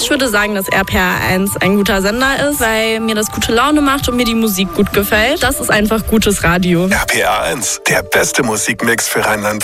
Ich würde sagen, dass RPR1 ein guter Sender ist, weil mir das gute Laune macht und mir die Musik gut gefällt. Das ist einfach gutes Radio. RPR1, der beste Musikmix für Rheinland-Pfalz.